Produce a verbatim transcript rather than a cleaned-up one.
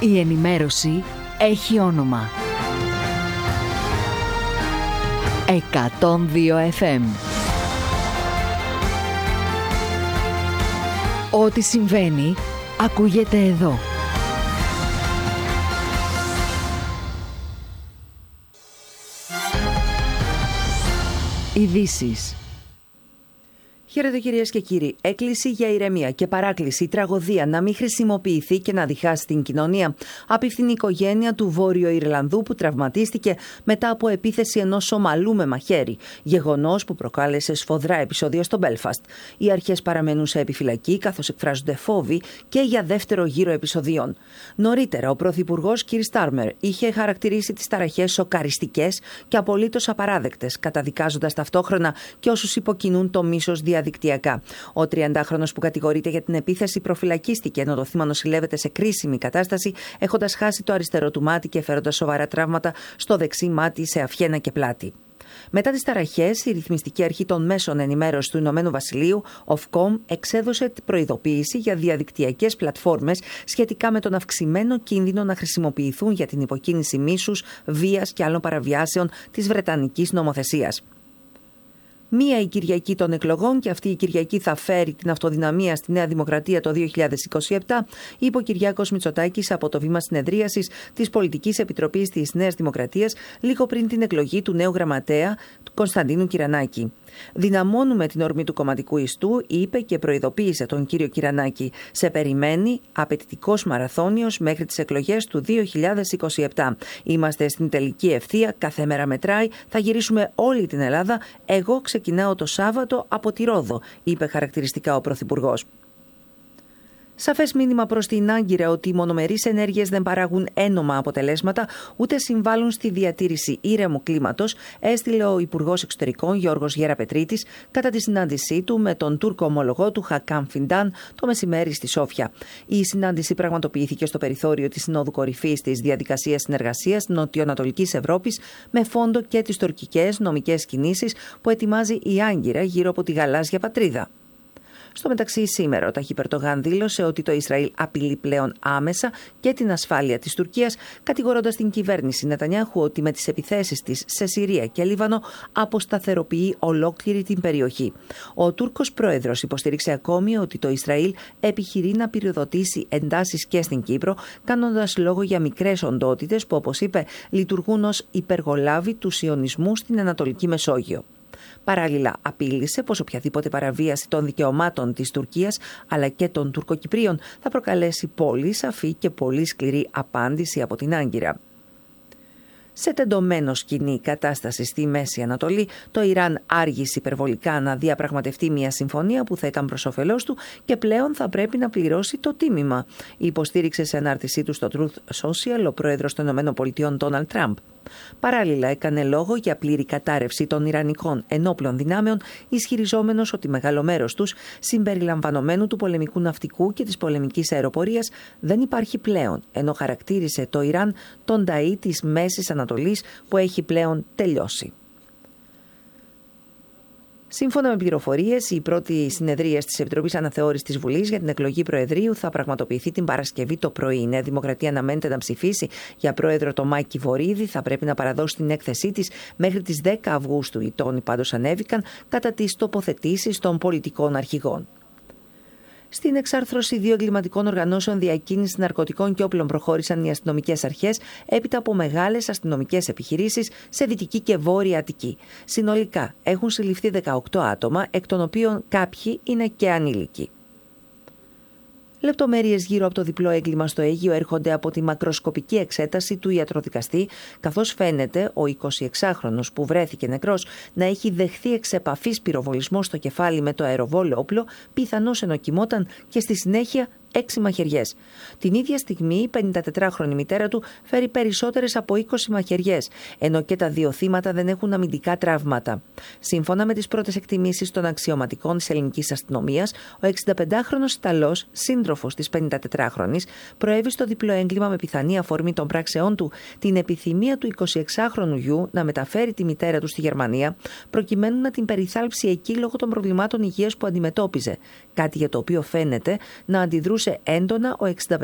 Η ενημέρωση έχει όνομα. εκατόν δύο εφ εμ. Ό,τι συμβαίνει, ακούγεται εδώ. Ειδήσεις. Χαίρετε κυρίες και κύριοι. Έκκληση για ηρεμία και παράκληση η τραγωδία να μην χρησιμοποιηθεί και να διχάσει την κοινωνία. Απίφθινη η οικογένεια του Βόρειο Ιρλανδού που τραυματίστηκε μετά από επίθεση ενός Σομαλού με μαχαίρι. Γεγονός που προκάλεσε σφοδρά επεισόδια στο Μπέλφαστ. Οι αρχές παραμένουν σε επιφυλακή καθώς εκφράζονται φόβοι και για δεύτερο γύρο επεισοδίων. Νωρίτερα, ο Πρωθυπουργός Κίρ Στάρμερ είχε χαρακτηρίσει τις ταραχές σοκαριστικές και απολύτως απαράδεκτες, καταδικάζοντας ταυτόχρονα και όσους υποκινούν το μίσος διαδικτυακά. Ο τριαντάχρονος που κατηγορείται για την επίθεση προφυλακίστηκε, ενώ το θύμα νοσηλεύεται σε κρίσιμη κατάσταση, έχοντας χάσει το αριστερό του μάτι και φέροντας σοβαρά τραύματα στο δεξί μάτι, σε αυχένα και πλάτη. Μετά τις ταραχές, η ρυθμιστική αρχή των μέσων ενημέρωσης του Ηνωμένου Βασιλείου, Ofcom, εξέδωσε προειδοποίηση για διαδικτυακές πλατφόρμες σχετικά με τον αυξημένο κίνδυνο να χρησιμοποιηθούν για την υποκίνηση μίσους, βίας και άλλων παραβιάσεων της Βρετανικής νομοθεσίας. Μία η Κυριακή των εκλογών και αυτή η Κυριακή θα φέρει την αυτοδυναμία στη Νέα Δημοκρατία το δύο χιλιάδες είκοσι επτά, είπε ο Κυριάκος Μητσοτάκης από το βήμα συνεδρίασης της Πολιτικής Επιτροπής της Νέας Δημοκρατίας λίγο πριν την εκλογή του νέου γραμματέα του Κωνσταντίνου Κυρανάκη. Δυναμώνουμε την ορμή του κομματικού ιστού, είπε και προειδοποίησε τον κύριο Κυρανάκη. Σε περιμένει απαιτητικός μαραθώνιος μέχρι τις εκλογές του δύο χιλιάδες είκοσι επτά. Είμαστε στην τελική ευθεία, κάθε μέρα μετράει, θα γυρίσουμε όλη την Ελλάδα. Εγώ ξεκινάω το Σάββατο από τη Ρόδο, είπε χαρακτηριστικά ο Πρωθυπουργός. Σαφές μήνυμα προς την Άγκυρα ότι οι μονομερείς ενέργειες δεν παράγουν ένομα αποτελέσματα ούτε συμβάλλουν στη διατήρηση ήρεμου κλίματος, έστειλε ο Υπουργός Εξωτερικών Γιώργος Γεραπετρίτης κατά τη συνάντησή του με τον Τούρκο ομολογό του Χακάν Φιντάν το μεσημέρι στη Σόφια. Η συνάντηση πραγματοποιήθηκε στο περιθώριο της Συνόδου Κορυφής της Διαδικασίας Συνεργασίας Νοτιοανατολικής Ευρώπης με φόντο και τις τουρκικές νομικές κινήσεις που ετοιμάζει η Άγκυρα γύρω από τη γαλάζια πατρίδα. Στο μεταξύ, σήμερα ο Ταγίπ Ερντογάν δήλωσε ότι το Ισραήλ απειλεί πλέον άμεσα και την ασφάλεια της Τουρκίας, κατηγορώντας την κυβέρνηση Νετανιάχου ότι με τις επιθέσεις της σε Συρία και Λίβανο αποσταθεροποιεί ολόκληρη την περιοχή. Ο Τούρκος πρόεδρος υποστήριξε ακόμη ότι το Ισραήλ επιχειρεί να πυροδοτήσει εντάσεις και στην Κύπρο, κάνοντας λόγο για μικρές οντότητες που, όπως είπε, λειτουργούν ως υπεργολάβοι του σιωνισμού στην Ανατολική Μεσόγειο. Παράλληλα, απείλησε πως οποιαδήποτε παραβίαση των δικαιωμάτων της Τουρκίας αλλά και των Τουρκοκυπρίων θα προκαλέσει πολύ σαφή και πολύ σκληρή απάντηση από την Άγκυρα. Σε τεντωμένο σκηνή κατάσταση στη Μέση Ανατολή, το Ιράν άργησε υπερβολικά να διαπραγματευτεί μια συμφωνία που θα ήταν προς όφελός του και πλέον θα πρέπει να πληρώσει το τίμημα, υποστήριξε σε ανάρτησή του στο Truth Social ο πρόεδρος των ΗΠΑ Ντόναλντ Τραμπ. Παράλληλα, έκανε λόγο για πλήρη κατάρρευση των Ιρανικών ενόπλων δυνάμεων, ισχυριζόμενος ότι μεγάλο μέρος τους, συμπεριλαμβανομένου του πολεμικού ναυτικού και της πολεμικής αεροπορίας, δεν υπάρχει πλέον, ενώ χαρακτήρισε το Ιράν τον ταΐ της Μέσης Ανατολής που έχει πλέον τελειώσει. Σύμφωνα με πληροφορίες, η πρώτη συνεδρίαση της Επιτροπής Αναθεώρησης της Βουλής για την εκλογή Προεδρείου θα πραγματοποιηθεί την Παρασκευή το πρωί. Η Νέα Δημοκρατία αναμένεται να ψηφίσει για πρόεδρο το Μάκη Βορίδη. Θα πρέπει να παραδώσει την έκθεσή της μέχρι τις δέκα Αυγούστου. Οι τόνοι πάντως ανέβηκαν κατά τις τοποθετήσεις των πολιτικών αρχηγών. Στην εξάρθρωση δύο εγκληματικών οργανώσεων διακίνησης ναρκωτικών και όπλων προχώρησαν οι αστυνομικές αρχές έπειτα από μεγάλες αστυνομικές επιχειρήσεις σε Δυτική και Βόρεια Αττική. Συνολικά έχουν συλληφθεί δεκαοκτώ άτομα, εκ των οποίων κάποιοι είναι και ανήλικοι. Λεπτομέρειες γύρω από το διπλό έγκλημα στο Αίγυο έρχονται από τη μακροσκοπική εξέταση του ιατροδικαστή, καθώς φαίνεται ο εικοσιεξάχρονος που βρέθηκε νεκρός να έχει δεχθεί εξ επαφής πυροβολισμό στο κεφάλι με το αεροβόλο όπλο, πιθανώς ενώ κοιμόταν, και στη συνέχεια έξι μαχαιριές. Την ίδια στιγμή η πενηντατετράχρονη μητέρα του φέρει περισσότερες από είκοσι μαχαιριές, ενώ και τα δύο θύματα δεν έχουν αμυντικά τραύματα. Σύμφωνα με τις πρώτες εκτιμήσεις των αξιωματικών της ελληνικής αστυνομίας, ο εξηνταπεντάχρονος Ιταλός, σύντροφος της πενηντατετράχρονης, προέβη στο διπλό έγκλημα με πιθανή αφορμή των πράξεών του την επιθυμία του εικοσιεξάχρονου γιου να μεταφέρει τη μητέρα του στη Γερμανία, προκειμένου να την περιθάλψει εκεί λόγω των προβλημάτων υγείας που αντιμετώπιζε, κάτι για το οποίο φαίνεται να αντιδρούσε έντονα ο εξηνταπεντάχρονος